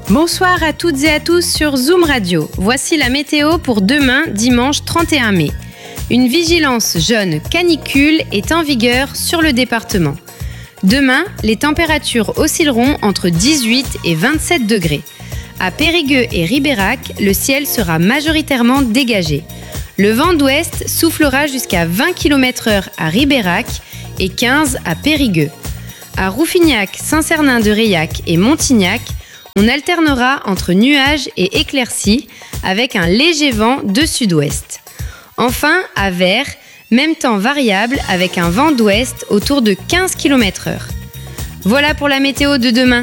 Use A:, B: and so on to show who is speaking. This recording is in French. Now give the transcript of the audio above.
A: Bonsoir à toutes et à tous sur Zoom Radio. Voici la météo pour demain, dimanche 31 mai. Une vigilance jaune canicule est en vigueur sur le département. Demain, les températures oscilleront entre 18 et 27 degrés. À Périgueux et Ribérac, le ciel sera majoritairement dégagé. Le vent d'ouest soufflera jusqu'à 20 km/h à Ribérac et 15 à Périgueux. À Rouffignac, Saint-Cernin-de-Reilhac et Montignac, on alternera entre nuages et éclaircies avec un léger vent de sud-ouest. Enfin, à Vert, même temps variable avec un vent d'ouest autour de 15 km/h. Voilà pour la météo de demain.